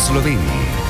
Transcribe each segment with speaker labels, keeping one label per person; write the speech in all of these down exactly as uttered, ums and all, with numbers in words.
Speaker 1: Sloveniji.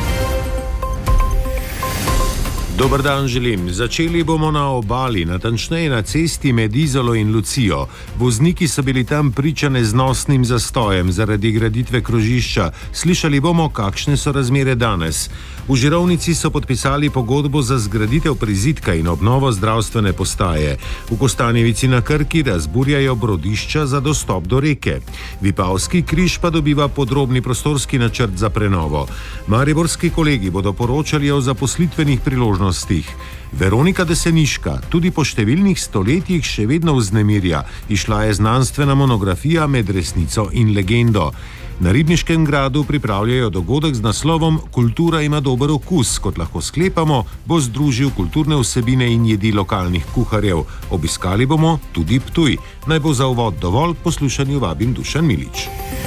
Speaker 2: Dober dan želim. Začeli bomo na obali, natančneje na cesti med Izolo in Lucijo. Vozniki so bili tam priča neznosnim zastojem zaradi graditve krožišča. Slišali bomo, kakšne so razmere danes. V Žirovnici so podpisali pogodbo za zgraditev prizidka in obnovo zdravstvene postaje. V Kostanjevici na Krki razburjajo brodišča za dostop do reke. Vipavski križ pa dobiva podrobni prostorski načrt za prenovo. Mariborski kolegi bodo poročali o zaposlitvenih priložnostih. Veronika Deseniška tudi po številnih stoletjih še vedno vznemirja. Izšla je znanstvena monografija Med resnico in legendo. Na Ribniškem gradu pripravljajo dogodek z naslovom Kultura ima dober okus. Kot lahko sklepamo, bo združil kulturne vsebine in jedi lokalnih kuharjev. Obiskali bomo tudi Ptuj. Naj bo za uvod dovolj, k poslušanju vabim Dušan Milič.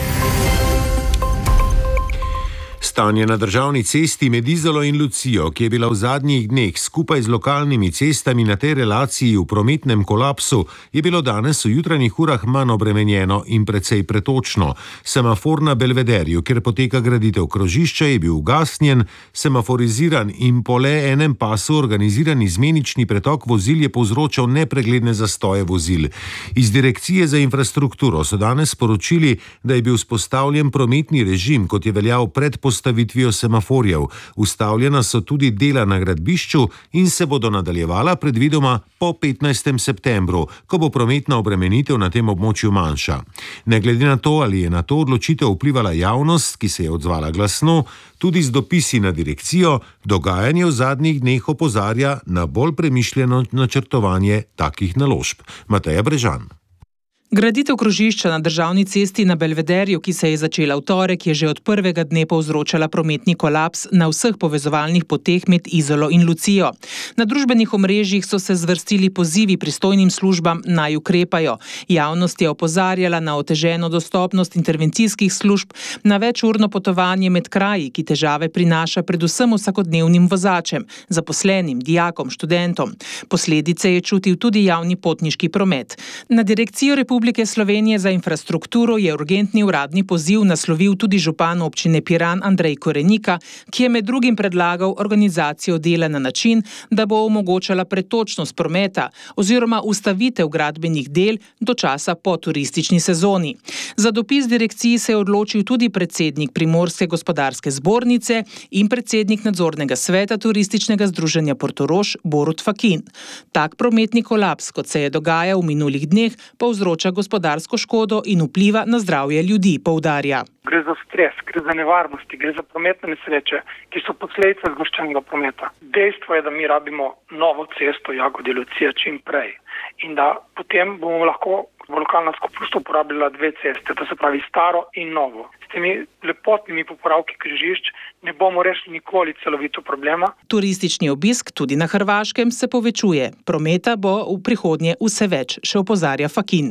Speaker 2: Stanje na državni cesti med Izolo in Lucijo, ki je bila v zadnjih dneh skupaj z lokalnimi cestami na tej relaciji v prometnem kolapsu, je bilo danes v jutranjih urah manj obremenjeno in precej pretočno. Semafor na Belvederju, kjer poteka graditev krožišča, je bil ugasnjen, semaforiziran in po le enem pasu organiziran izmenični pretok vozil je povzročal nepregledne zastoje vozil. Iz Direkcije za infrastrukturo so danes sporočili, da je bil vzpostavljen prometni režim, kot je veljal pred postavitvijo semaforjev. Ustavljena so tudi dela na gradbišču in se bodo nadaljevala predvidoma po petnajstem septembru, ko bo prometna obremenitev na tem območju manjša. Ne glede na to, ali je na to odločitev vplivala javnost, ki se je odzvala glasno, tudi z dopisi na direkcijo, dogajanje v zadnjih dneh opozarja na bolj premišljeno načrtovanje takih naložb. Mateja Brežan.
Speaker 3: Graditev krožišča na državni cesti na Belvederju, ki se je začela v torek, je že od prvega dne povzročala prometni kolaps na vseh povezovalnih poteh med Izolo in Lucijo. Na družbenih omrežjih so se zvrstili pozivi pristojnim službam naj ukrepajo. Javnost je opozarjala na oteženo dostopnost intervencijskih služb, na večurno potovanje med kraji, ki težave prinaša predvsem vsakodnevnim vozačem, zaposlenim, dijakom, študentom. Posledice je čutil tudi javni potniški promet. Na Direkcijo Republike Republike Slovenije za infrastrukturo je urgentni uradni poziv naslovil tudi župan občine Piran Andrej Korenika, ki je med drugim predlagal organizacijo dela na način, da bo omogočala pretočnost prometa oziroma ustavitev gradbenih del do časa po turistični sezoni. Za dopis direkciji se je odločil tudi predsednik Primorske gospodarske zbornice in predsednik nadzornega sveta turističnega združenja Portorož Borut Fakin. Tak prometni kolaps, kot se je dogajal v minulih dneh, povzroča gospodarsko škodo in vpliva na zdravje ljudi, poudarja.
Speaker 4: Gre za stres, gre za nevarnosti, gre za prometne nesreče, ki so posledica zgoščenega prometa. Dejstvo je, da mi rabimo novo cesto Jagodje-Lucija čim prej in da potem bomo lahko lokalna skupnost uporabljala dve ceste, to se pravi staro in novo. S temi lepotnimi popravki križišč ne bomo rešili nikoli celovito problema.
Speaker 3: Turistični obisk tudi na Hrvaškem se povečuje. Prometa bo v prihodnje vse več, še opozarja Fakin.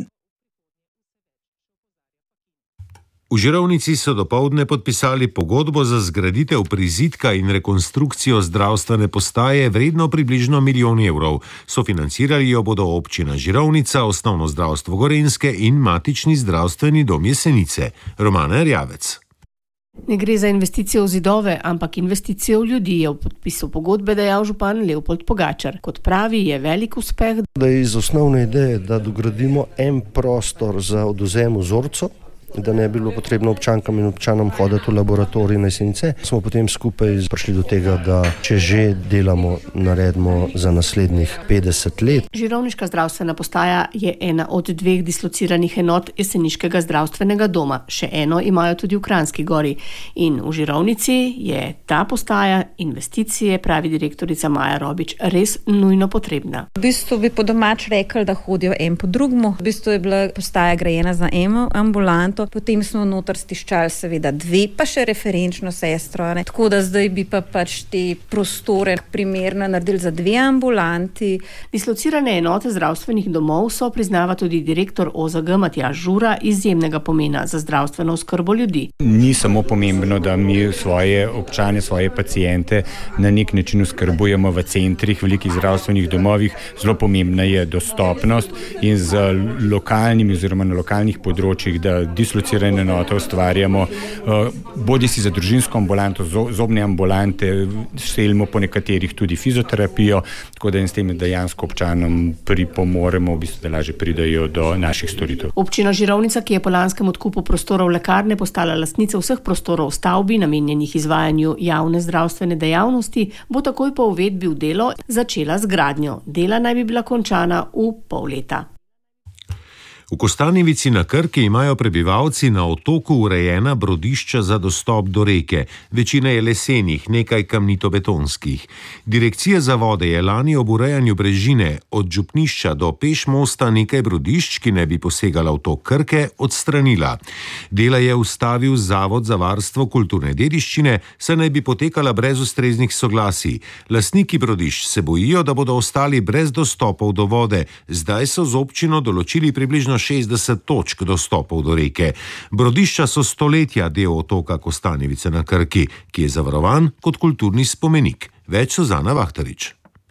Speaker 2: V Žirovnici so dopoldne podpisali pogodbo za zgraditev prizidka in rekonstrukcijo zdravstvene postaje vredno približno milijon evrov. Sofinancirali jo bodo občina Žirovnica, Osnovno zdravstvo Gorenjske in matični zdravstveni dom Jesenice. Romana Erjavec.
Speaker 5: Ne gre za investicijo v zidove, ampak investicijo v ljudi, je v podpisu pogodbe dejal župan Leopold Pogačar. Kot pravi, je velik uspeh,
Speaker 6: da je iz osnovne ideje, da dogradimo en prostor za odvzem vzorcev, da ne bi bilo potrebno občankam in občanom hoditi v laboratorij na Jesenice. Smo potem skupaj prišli do tega, da če že delamo, naredimo za naslednjih petdeset let.
Speaker 5: Žirovniška zdravstvena postaja je ena od dveh dislociranih enot Jeseniškega zdravstvenega doma. Še eno imajo tudi v Kranjski Gori. In v Žirovnici je ta postaja investicije, pravi direktorica Maja Robič, res nujno potrebna.
Speaker 7: V bistvu bi po domač rekli, da hodijo en po drugmu. V bistvu je bila postaja grajena za eno ambulanto, potem smo noter stiščali seveda dve, pa še referenčno sestro. Ne? Tako da zdaj bi pa pač te prostore primerno naredili za dve ambulanti.
Speaker 5: Dislocirane enote zdravstvenih domov so, priznava tudi direktor O Z G Matjaž Žura, izjemnega pomena za zdravstveno oskrbo ljudi.
Speaker 8: Ni samo pomembno, da mi svoje občane, svoje paciente na nek način oskrbujemo v centrih, velikih zdravstvenih domovih. Zelo pomembna je dostopnost in z lokalnimi oziroma na lokalnih področjih, da dislocirane enote ustvarjamo, bodi si za družinsko ambulanto, zobne ambulante, selimo po nekaterih tudi fizioterapijo, tako da in s tem dejansko občanom pripomoremo, v bistvu, da lažje pridajo do naših storitev.
Speaker 5: Občina Žirovnica, ki je po lanskem odkupu prostorov lekarne postala lastnica vseh prostorov v stavbi, namenjenih izvajanju javne zdravstvene dejavnosti, bo takoj po uvedbi v delo začela z gradnjo. Dela naj bi bila končana v pol leta.
Speaker 2: V Kostanjevici na Krki imajo prebivalci na otoku urejena brodišča za dostop do reke. Večina je lesenih, nekaj kamnito-betonskih. Direkcija za vode je lani ob urejanju brežine od župnišča do pešmosta nekaj brodišč, ki ne bi posegala v tok Krke, odstranila. Dela je ustavil Zavod za varstvo kulturne dediščine, saj naj bi potekala brez ustreznih soglasij. Lastniki brodišč se bojijo, da bodo ostali brez dostopov do vode. Zdaj so z občino določili približno šestdeset točk dostopov do reke. Brodišča so stoletja del otoka Kostanjevice na Krki, ki je zavarovan kot kulturni spomenik. Več Suzana Vahtarič.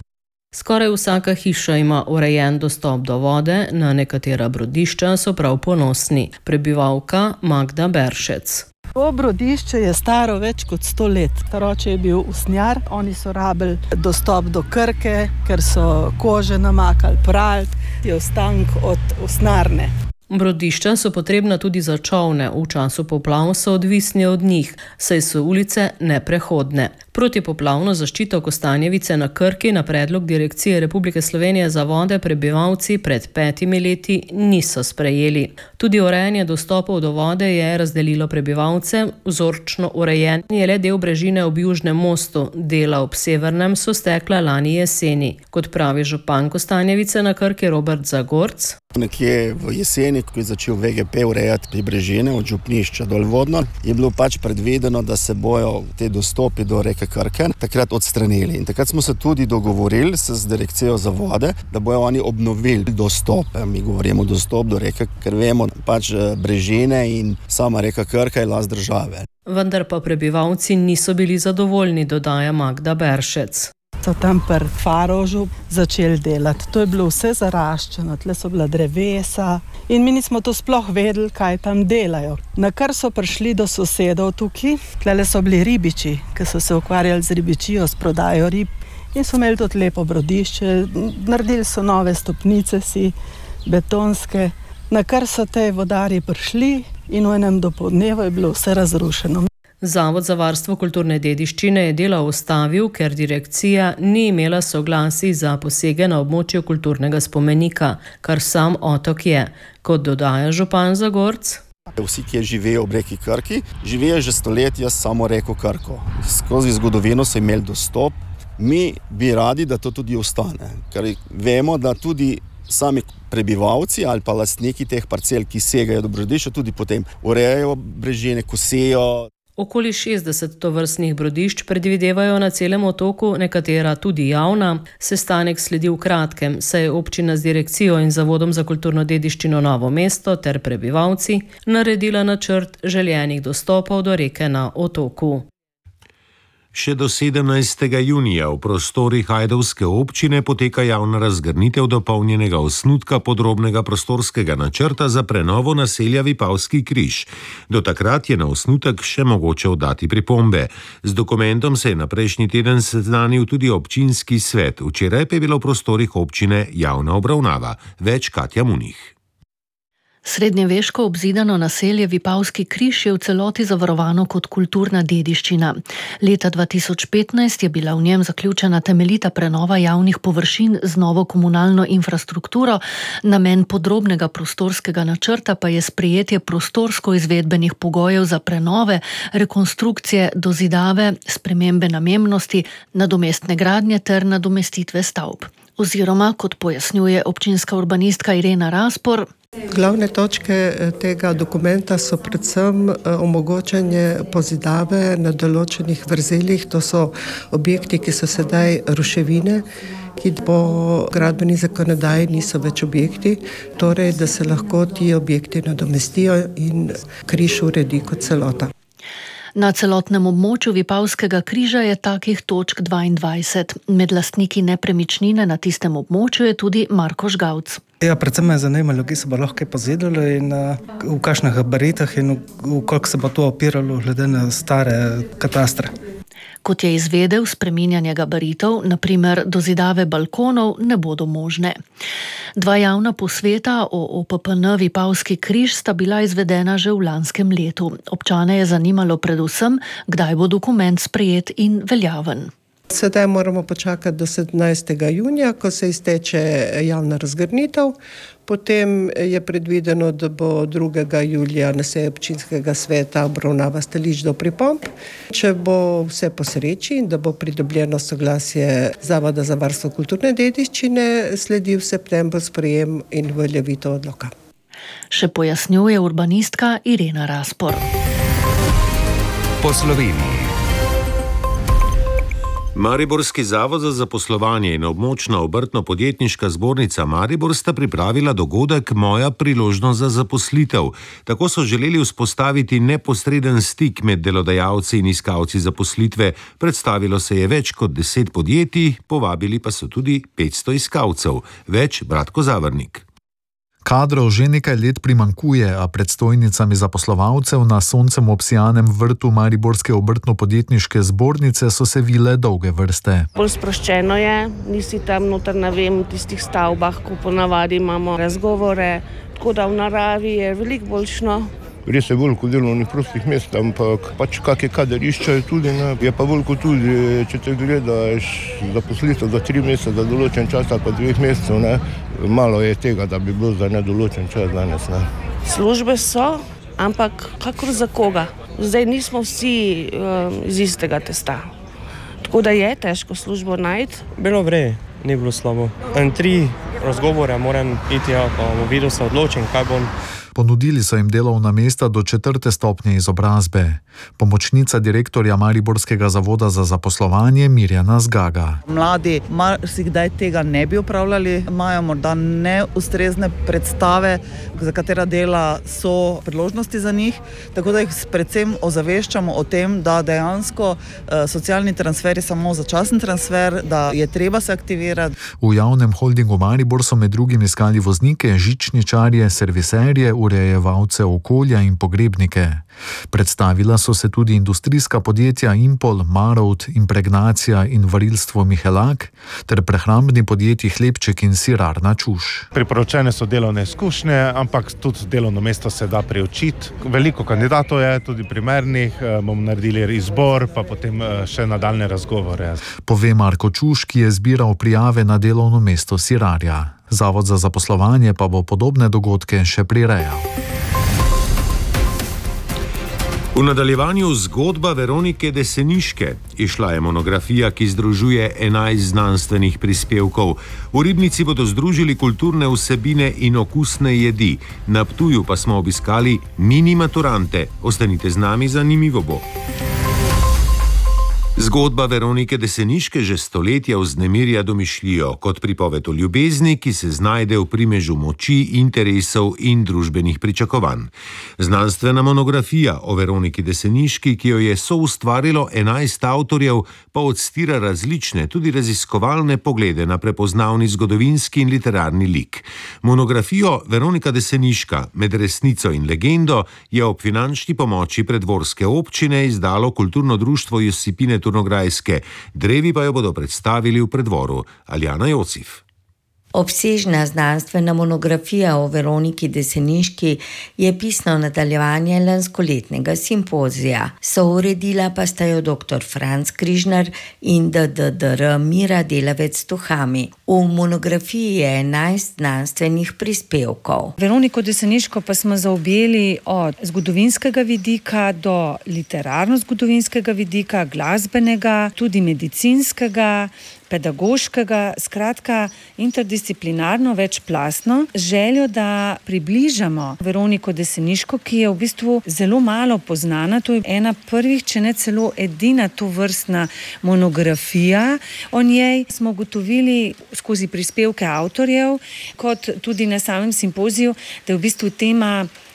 Speaker 1: Skoraj vsaka hiša ima urejen dostop do vode, na nekatera brodišča so prav ponosni. Prebivalka Magda Beršec.
Speaker 9: To brodišče je staro več kot sto let. Staroče je bil usnjar, oni so rabili dostop do Krke, ker so kože namakali, prali, je ostank od usnarne.
Speaker 1: Brodišča so potrebna tudi za čolne, v času poplav so odvisni od njih, saj so ulice neprehodne. Protipoplavno zaščito Kostanjevice na Krki na predlog Direkcije Republike Slovenije za vode prebivalci pred petimi leti niso sprejeli. Tudi urejanje dostopov do vode je razdelilo prebivalce, vzorčno urejen je le del brežine ob Južnem mostu, dela ob Severnem so stekla lani jeseni. Kot pravi župan Kostanjevice na Krki Robert Zagorc.
Speaker 10: Nekje v jeseni, ko je začel V G P urejati pri brežine od župnišča dol vodno, je bilo pač predvideno, da se bojo te dostopi do reke Krke takrat odstranili. In takrat smo se tudi dogovorili z Direkcijo za vode, da bojo oni obnovili dostope. Mi govorimo dostop do reke, ker vemo, pač brežine in sama reka Krka je last države.
Speaker 1: Vendar pa prebivalci niso bili zadovoljni, dodaja Magda Beršec.
Speaker 9: So tam pri Farožu začeli delati. To je bilo vse zaraščeno, tle so bila drevesa in mi nismo to sploh vedeli, kaj tam delajo. Na kar so prišli do sosedov tukaj, tle so bili ribiči, ki so se ukvarjali z ribičijo, s prodajo rib in so imeli tudi lepo brodišče, naredili so nove stopnice si, betonske, na kar so te vodarji prišli in v enem dopoldnevu je bilo vse razrušeno.
Speaker 1: Zavod za varstvo kulturne dediščine je delo ustavil, ker direkcija ni imela soglasij za posege na območju kulturnega spomenika, kar sam otok je. Kot dodaja župan Zagorc.
Speaker 10: Vsi, ki živijo ob reki Krki, živijo že stoletja samo reko Krko. Skozi zgodovino so imeli dostop. Mi bi radi, da to tudi ostane, ker vemo, da tudi sami prebivalci ali pa lastniki teh parcel, ki segajo do brodišča, tudi potem urejajo brežine, kosejo.
Speaker 1: Okoli šestdeset tovrstnih brodišč predvidevajo na celem otoku, nekatera tudi javna. Sestanek sledi v kratkem, saj je občina z direkcijo in Zavodom za kulturno dediščino Novo mesto ter prebivalci naredila načrt željenih dostopov do reke na otoku.
Speaker 2: Še do sedemnajstega junija v prostorih ajdovske občine poteka javna razgrnitev dopolnjenega osnutka podrobnega prostorskega načrta za prenovo naselja Vipavski križ. Do takrat je na osnutek še mogoče oddati pripombe. Z dokumentom se je na prejšnji teden seznanil tudi občinski svet. Včeraj pa je bila v prostorih občine javna obravnava. Več Katja Munih.
Speaker 11: Srednjeveško obzidano naselje Vipavski križ je v celoti zavarovano kot kulturna dediščina. Leta dva tisoč petnajst je bila v njem zaključena temeljita prenova javnih površin z novo komunalno infrastrukturo, namen podrobnega prostorskega načrta pa je sprejetje prostorsko-izvedbenih pogojev za prenove, rekonstrukcije, dozidave, spremembe namembnosti, nadomestne gradnje ter nadomestitve stavb. Oziroma, kot pojasnjuje občinska urbanistka Irena Raspor,
Speaker 12: glavne točke tega dokumenta so predvsem omogočanje pozidave na določenih vrzelih. To so objekti, ki so sedaj ruševine, ki po gradbeni zakonodaji niso več objekti, torej da se lahko ti objekti nadomestijo in križ uredi kot celota.
Speaker 11: Na celotnem območju Vipavskega križa je takih točk dvaindvajset. Med lastniki nepremičnine na tistem območju je tudi Marko Žgavc.
Speaker 13: Ja, predvsem me je zanimalo, kje se bo lahko pozidalo in v kakšnih gabaritah in v koliko se bo to opiralo glede na stare katastre.
Speaker 11: Kot je izvedel, spreminjanje gabaritov, naprimer dozidave balkonov, ne bodo možne. Dva javna posveta o O P P N Vipavski križ sta bila izvedena že v lanskem letu. Občane je zanimalo predvsem, kdaj bo dokument sprejet in veljaven.
Speaker 12: Sedaj moramo počakati do sedemnajstega junija, ko se izteče javna razgrnitev. Potem je predvideno, da bo drugega julija na seji občinskega sveta obravnava stališč do pripomb. Če bo vse po sreči in da bo pridobljeno soglasje Zavoda za varstvo kulturne dediščine, sledi v septembru sprejem in uveljavitev odloka.
Speaker 11: Še pojasnjuje urbanistka Irena Raspor.
Speaker 2: Po Sloveniji. Mariborski zavod za zaposlovanje in območna obrtno-podjetniška zbornica Maribor sta pripravila dogodek Moja priložnost za zaposlitev. Tako so želeli vzpostaviti neposreden stik med delodajalci in iskalci zaposlitve. Predstavilo se je več kot deset podjetij, povabili pa so tudi petsto iskalcev. Več Bratko Zavrnik.
Speaker 14: Kadrov že nekaj let primanjkuje, a pred stojnicami zaposlovalcev na soncem obsijanem vrtu Mariborske obrtno-podjetniške zbornice so se vile dolge vrste.
Speaker 15: Bolj sproščeno je, nisi tam noter, ne vem, v tistih stavbah, ko ponavadi imamo razgovore, tako da v naravi je veliko boljšno.
Speaker 16: Res je veliko delovnih prostih mest, ampak pač kakšne kadrišča je tudi, ne. Je pa veliko tudi, če te gledaš zaposlitev za tri mesece, za določen čas ali pa dveh mesecev, ne. Malo je tega, da bi bil za nedoločen čas danes, ne.
Speaker 15: Službe so, ampak kakor za koga. Zdaj nismo vsi um, iz istega testa. Tako da je težko službo najti.
Speaker 17: Bilo vrej, ni bilo slabo. En tri razgovore moram iti, ja, pa bom videl, se odločim, kaj bom.
Speaker 14: Ponudili so jim delovna mesta do četrte stopnje izobrazbe. Pomočnica direktorja Mariborskega zavoda za zaposlovanje Mirjana Zgaga.
Speaker 18: Mladi marsikdaj tega ne bi upravljali, imajo morda neustrezne predstave, za katera dela so priložnosti za njih, tako da jih predvsem ozaveščamo o tem, da dejansko eh, socialni transfer je samo začasen transfer, da je treba se aktivirati.
Speaker 14: V javnem holdingu Maribor so med drugim iskali voznike, žičničarje, serviserje, urejevalce okolja in pogrebnike. Predstavila so se tudi industrijska podjetja Impol, Marovt, Impregnacija in varilstvo Mihelak ter prehrambni podjetji Hlebček in Sirarna Čuš.
Speaker 19: Priporočene so delovne izkušnje, ampak tudi delovno mesto se da priučiti. Veliko kandidatov je, tudi primernih, bomo naredili izbor, pa potem še nadaljne razgovore.
Speaker 14: Pove Marko Čuš, ki je zbiral prijave na delovno mesto Sirarja. Zavod za zaposlovanje pa bo podobne dogodke še prirejal.
Speaker 2: V nadaljevanju zgodba Veronike Deseniške. Išla je monografija, ki združuje enajst znanstvenih prispevkov. V Ribnici bodo združili kulturne vsebine in okusne jedi. Na Ptuju pa smo obiskali mini maturante. Ostanite z nami, zanimivo bo. Zgodba Veronike Deseniške že stoletja vznemirja domišljijo kot pripoved o ljubezni, ki se znajde v primežu moči, interesov in družbenih pričakovanj. Znanstvena monografija o Veroniki Deseniški, ki jo je soustvarilo enajst avtorjev, pa odstira različne, tudi raziskovalne poglede na prepoznavni zgodovinski in literarni lik. Monografijo Veronika Deseniška med resnico in legendo je ob finančni pomoči predvorske občine izdalo kulturno društvo Josipine Turnograjske, drevi pa jo bodo predstavili v predvoru. Aljana Jocif.
Speaker 20: Obsežna znanstvena monografija o Veroniki Deseniški je pisno nadaljevanje lanskoletnega simpozija. Souredila pa sta jo doktor Franc Križnar in D D D R Mira Delavec-Tuhami. V monografiji je enajst znanstvenih prispevkov.
Speaker 21: Veroniko Deseniško pa smo zaobjeli od zgodovinskega vidika do literarno-zgodovinskega vidika, glasbenega, tudi medicinskega, pedagoškega, skratka interdisciplinarno, večplastno, željo, da približamo Veroniko Deseniško, ki je v bistvu zelo malo poznana. To je ena prvih, če ne celo edina tovrstna monografija o njej. Smo ugotovili skozi prispevke avtorjev, kot tudi na samem simpoziju, da je v bistvu tema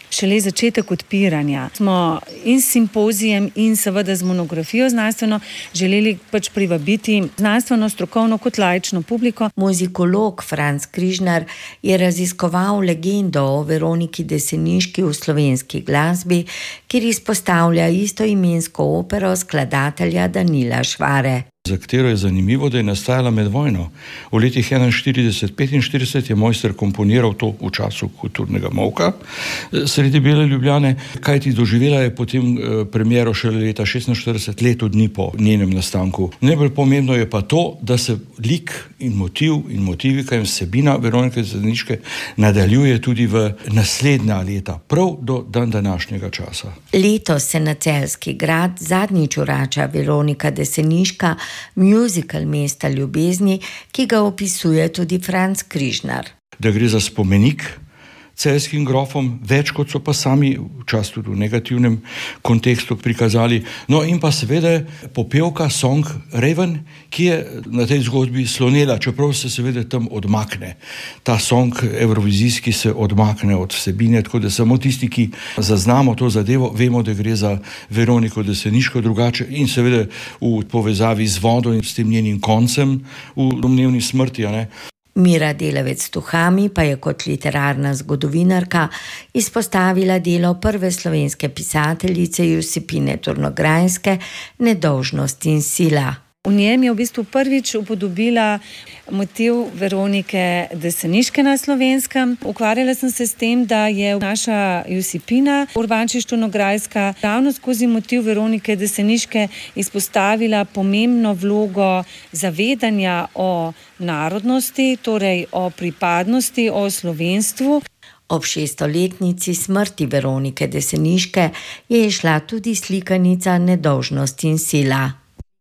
Speaker 21: šele začetek odpiranja. Smo in s simpozijem in seveda z monografijo znanstveno želeli pač privabiti znanstveno, strokovno kot laično publiko.
Speaker 20: Muzikolog Franc Križnar je raziskoval legendo o Veroniki Deseniški v slovenski glasbi, kjer izpostavlja istoimensko opero skladatelja Danila Švare.
Speaker 4: Za katero je zanimivo, da je nastajala med vojno. V letih enainštirideset petinštirideset je mojster komponiral to v času kulturnega molka sredi Bele Ljubljane, kajti doživela je potem premiero šele leta šestinštirideset, leto dni po njenem nastanku. Najbolj pomembno je pa to, da se lik in motiv in motivika in vsebina Veronike Deseniške nadaljuje tudi v naslednja leta, prav do dan današnjega časa.
Speaker 20: Letos se na Celjski grad zadnjič vrača Veronika Deseniška, musical Mesta ljubezni, ki ga opisuje tudi Franc Križnar.
Speaker 4: Da gre za spomenik celjskim grofom, več kot so pa sami včasih tudi v negativnem kontekstu prikazali. No in pa seveda popevka song Raven, ki je na tej zgodbi slonela, čeprav se seveda tam odmakne. Ta song evrovizijski se odmakne od vsebine, tako da samo tisti, ki zaznamo to zadevo, vemo, da gre za Veroniko Deseniško, drugače in seveda v povezavi z vodo in s tem njenim koncem v domnevni smrti, a ne.
Speaker 20: Mira Delavec-Tuhami pa je kot literarna zgodovinarka izpostavila delo prve slovenske pisateljice Josipine Turnograjske Nedolžnost in sila.
Speaker 21: V njem je v bistvu prvič upodobila motiv Veronike Deseniške na Slovenskem. Ukvarjala sem se s tem, da je naša Josipina Urbančič-Turnograjska ravno skozi motiv Veronike Deseniške izpostavila pomembno vlogo zavedanja o narodnosti, torej o pripadnosti, o slovenstvu.
Speaker 20: Ob šeststoletnici smrti Veronike Deseniške je išla tudi slikanica Nedolžnost in sila.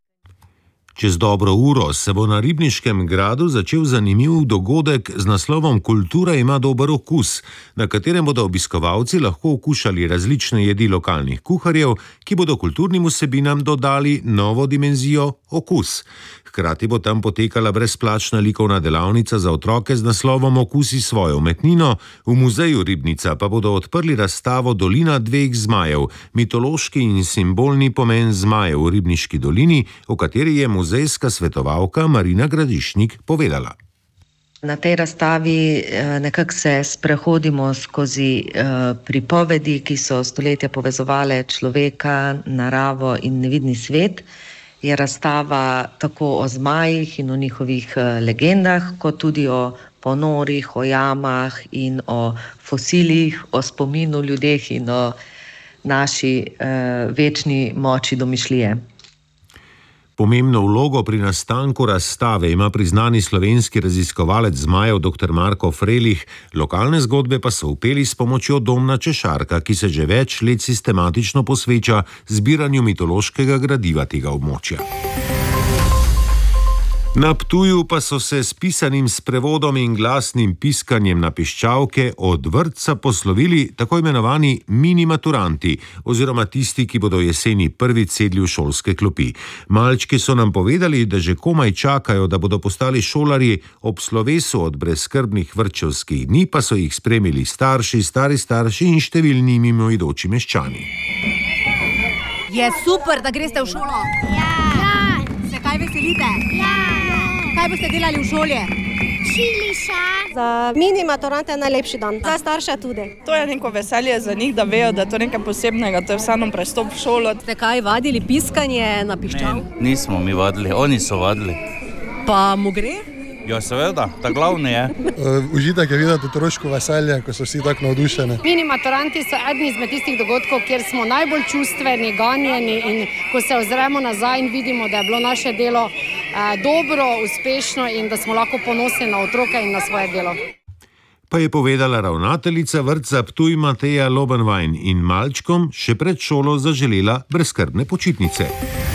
Speaker 2: Čez dobro uro se bo na Ribniškem gradu začel zanimiv dogodek z naslovom Kultura ima dober okus, na katerem bodo obiskovalci lahko okušali različne jedi lokalnih kuharjev, ki bodo kulturnim vsebinam dodali novo dimenzijo okus. Hkrati bo tam potekala brezplačna likovna delavnica za otroke z naslovom Okusi svojo umetnino, v muzeju Ribnica pa bodo odprli razstavo Dolina dveh zmajev, mitološki in simbolni pomen zmajev v Ribniški dolini, o kateri je muzejska svetovalka Marina Gradišnik povedala.
Speaker 22: Na tej razstavi nekako se sprehodimo skozi pripovedi, ki so stoletja povezovale človeka, naravo in nevidni svet. Je razstava tako o zmajih in o njihovih legendah, kot tudi o ponorih, o jamah in o fosilih, o spominu ljudeh in o naši uh, večni moči domišljije.
Speaker 2: Pomembno vlogo pri nastanku razstave ima priznani slovenski raziskovalec zmajev dr. Marko Frelih, lokalne zgodbe pa so vpeli s pomočjo Domna Češarka, ki se že več let sistematično posveča zbiranju mitološkega gradiva tega območja. Na Ptuju pa so se s pisanim sprevodom in glasnim piskanjem na piščalke od vrtca poslovili tako imenovani mini maturanti oziroma tisti, ki bodo jeseni prvič sedli v šolske klopi. Malčki so nam povedali, da že komaj čakajo, da bodo postali šolarji, ob slovesu od brezskrbnih vrtčevskih dni pa so jih spremili starši, stari starši in številni mimoidoči meščani.
Speaker 23: Je super, da greste v šolo? Ja! Se kaj veselite? Ja! Kaj boste delali v šoli?
Speaker 24: Učili se. Za mini maturante je najlepši dan, za starše tudi.
Speaker 25: To je neko veselje za njih, da vejo, da je to nekaj posebnega, to je vseeno prestop v šolo.
Speaker 23: Ste kaj vadili piskanje na piščal?
Speaker 26: Ne, nismo mi vadili, oni so vadili.
Speaker 23: Pa mu gre?
Speaker 26: Ja, seveda, ta glavni je.
Speaker 27: Užitek je videti otroško veselje, ko so vsi tako navdušeni.
Speaker 24: Mini maturanti so eden izmed tistih dogodkov, kjer smo najbolj čustveni, ganjeni in ko se ozremo nazaj in vidimo, da je bilo naše delo eh, dobro, uspešno in da smo lahko ponosni na otroke in na svoje delo.
Speaker 2: Pa je povedala ravnateljica vrtca Ptuj Mateja Lobenvajn in malčkom še pred šolo zaželela brezskrbne počitnice.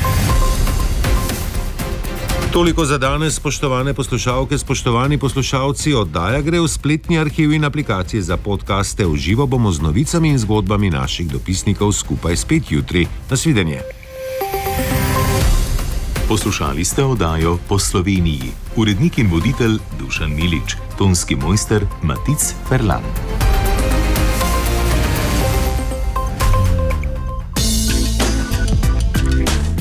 Speaker 2: Toliko za danes, spoštovane poslušalke, spoštovani poslušalci. Oddaja gre v spletni arhiv in aplikacije za podcaste. V živo bomo z novicami in zgodbami naših dopisnikov skupaj spet jutri. Nasvidenje.
Speaker 28: Poslušali ste oddajo Po Sloveniji. Urednik in voditelj Dušan Milič. Tonski mojster Matic Ferlan.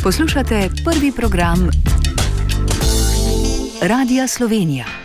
Speaker 1: Poslušate prvi program Radia Slovenija.